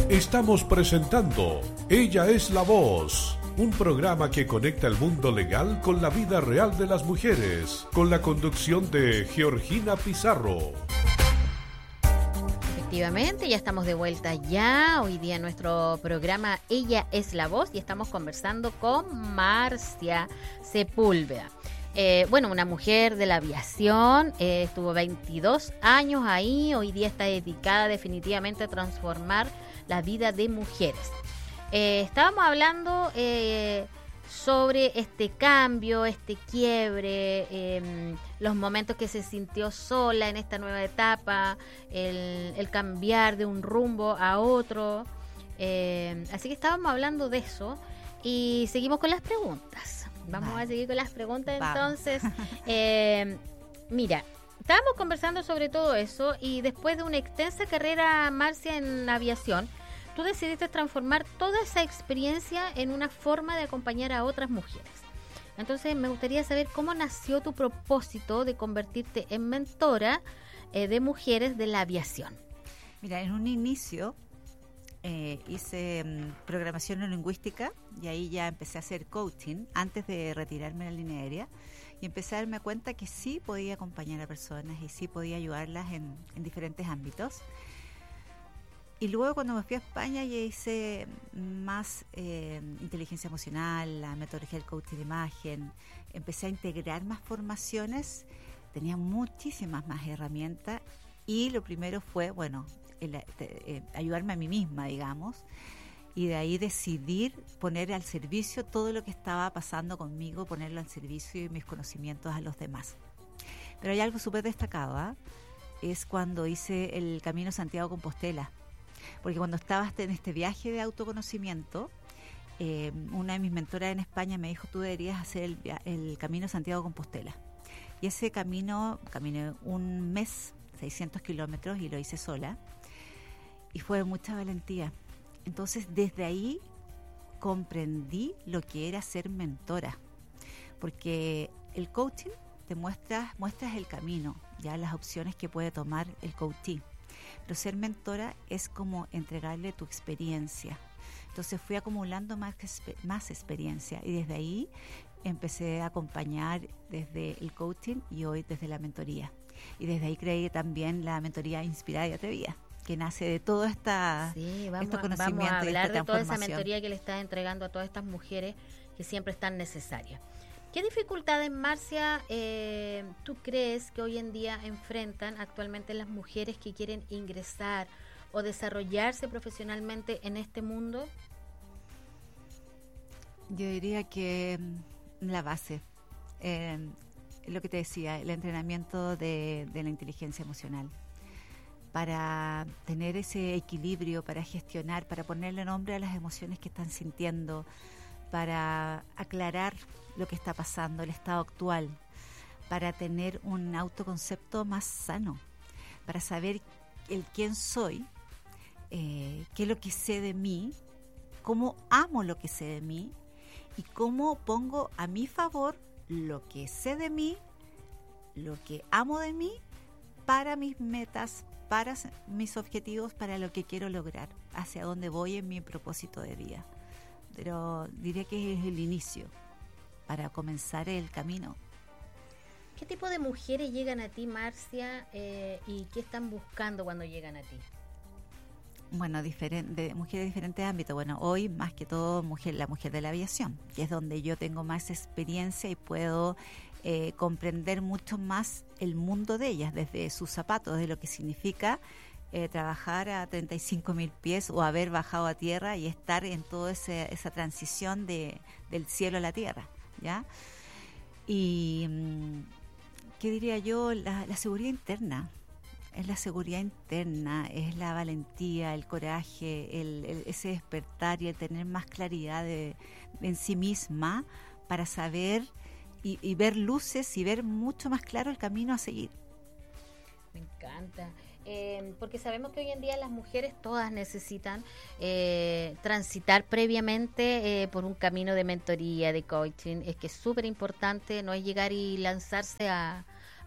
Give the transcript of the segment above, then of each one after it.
Estamos presentando Ella es la Voz, un programa que conecta el mundo legal con la vida real de las mujeres, con la conducción de Georgina Pizarro. Efectivamente, ya estamos de vuelta ya. Hoy día en nuestro programa Ella es la Voz y estamos conversando con Marcia Sepúlveda. Una mujer de la aviación, estuvo 22 años ahí, hoy día está dedicada definitivamente a transformar la vida de mujeres. Estábamos hablando sobre este cambio, este quiebre, los momentos que se sintió sola en esta nueva etapa, el cambiar de un rumbo a otro. Así que estábamos hablando de eso y seguimos con las preguntas. Vamos a seguir con las preguntas. Entonces. Mira, estábamos conversando sobre todo eso y después de una extensa carrera, Marcia, en aviación, tú decidiste transformar toda esa experiencia en una forma de acompañar a otras mujeres. Entonces me gustaría saber cómo nació tu propósito de convertirte en mentora de mujeres de la aviación. Mira, en un inicio hice programación neurolingüística y ahí ya empecé a hacer coaching antes de retirarme de la línea aérea y empecé a darme cuenta que sí podía acompañar a personas y sí podía ayudarlas en diferentes ámbitos. Y luego cuando me fui a España ya hice más inteligencia emocional, la metodología del coaching de imagen, empecé a integrar más formaciones, tenía muchísimas más herramientas y lo primero fue, ayudarme a mí misma, digamos, y de ahí decidir poner al servicio todo lo que estaba pasando conmigo, ponerlo al servicio y mis conocimientos a los demás. Pero hay algo súper destacado, es cuando hice el Camino Santiago-Compostela. Porque cuando estaba en este viaje de autoconocimiento, una de mis mentoras en España me dijo, tú deberías hacer el Camino Santiago-Compostela. Y ese camino, caminé un mes, 600 kilómetros, y lo hice sola. Y fue de mucha valentía. Entonces, desde ahí comprendí lo que era ser mentora. Porque el coaching te muestras el camino, ya las opciones que puede tomar el coachee. Pero ser mentora es como entregarle tu experiencia. Entonces fui acumulando más experiencia y desde ahí empecé a acompañar desde el coaching y hoy desde la mentoría. Y desde ahí creé también la mentoría Inspirada y Atrevida, que nace de todo estos conocimientos. Vamos a hablar de toda esa mentoría mentoría que le estás entregando a todas estas mujeres que siempre están necesarias. ¿Qué dificultades, Marcia, tú crees que hoy en día enfrentan actualmente las mujeres que quieren ingresar o desarrollarse profesionalmente en este mundo? Yo diría que la base, lo que te decía, el entrenamiento de la inteligencia emocional, para tener ese equilibrio, para gestionar, para ponerle nombre a las emociones que están sintiendo, para aclarar lo que está pasando, el estado actual, para tener un autoconcepto más sano, para saber el quién soy, qué es lo que sé de mí, cómo amo lo que sé de mí y cómo pongo a mi favor lo que sé de mí, lo que amo de mí, para mis metas, para mis objetivos, para lo que quiero lograr, hacia dónde voy en mi propósito de vida. Pero diré que es el inicio para comenzar el camino. ¿Qué tipo de mujeres llegan a ti, Marcia, y qué están buscando cuando llegan a ti? Bueno, mujeres de diferentes ámbitos. Bueno, hoy más que todo la mujer de la aviación, que es donde yo tengo más experiencia y puedo comprender mucho más el mundo de ellas, desde sus zapatos, de lo que significa trabajar a 35.000 pies o haber bajado a tierra y estar en toda esa transición del cielo a la tierra, ¿ya? Y ¿qué diría yo? La seguridad interna. Es la seguridad interna, es la valentía, el coraje, ese despertar y el tener más claridad en sí misma para saber y ver luces y ver mucho más claro el camino a seguir. Me encanta. Porque sabemos que hoy en día las mujeres todas necesitan transitar previamente por un camino de mentoría, de coaching. Es que es súper importante, no es llegar y lanzarse a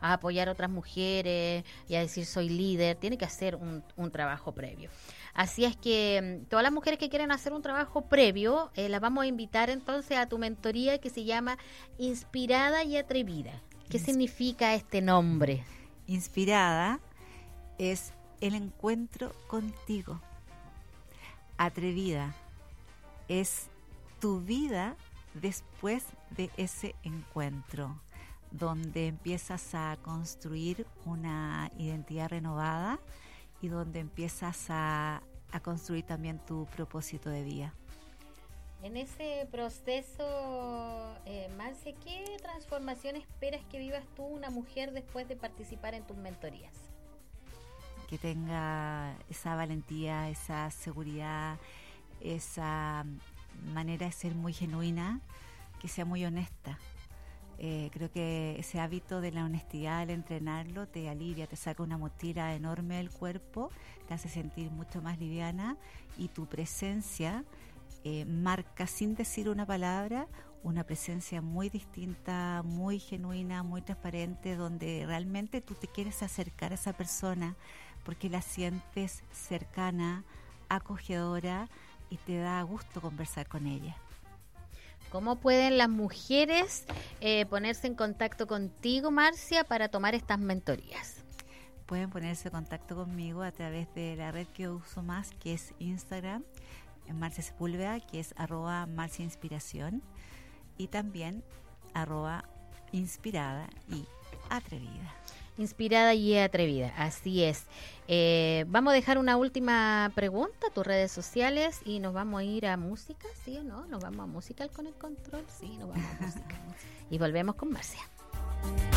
a apoyar a otras mujeres y a decir soy líder, tiene que hacer un trabajo previo. Así es que todas las mujeres que quieren hacer un trabajo previo, las vamos a invitar entonces a tu mentoría que se llama Inspirada y Atrevida. ¿Qué significa este nombre? Inspirada es el encuentro contigo. Atrevida es tu vida después de ese encuentro, donde empiezas a construir una identidad renovada y donde empiezas a construir también tu propósito de vida. En ese proceso, Marcia, ¿qué transformación esperas que vivas tú, una mujer, después de participar en tus mentorías? Que tenga esa valentía, esa seguridad, esa manera de ser muy genuina, que sea muy honesta. Creo que ese hábito de la honestidad, al entrenarlo, te alivia, te saca una mochila enorme del cuerpo, te hace sentir mucho más liviana y tu presencia marca, sin decir una palabra, una presencia muy distinta, muy genuina, muy transparente, donde realmente tú te quieres acercar a esa persona porque la sientes cercana, acogedora y te da gusto conversar con ella. ¿Cómo pueden las mujeres ponerse en contacto contigo, Marcia, para tomar estas mentorías? Pueden ponerse en contacto conmigo a través de la red que uso más, que es Instagram, en Marcia Sepúlveda, que es @marciainspiración, y también @inspirada y atrevida. Inspirada y atrevida, así es. Vamos a dejar una última pregunta, tus redes sociales, y nos vamos a ir a música, ¿sí o no? ¿Nos vamos a musical con el control? Sí, nos vamos a música. Y volvemos con Marcia.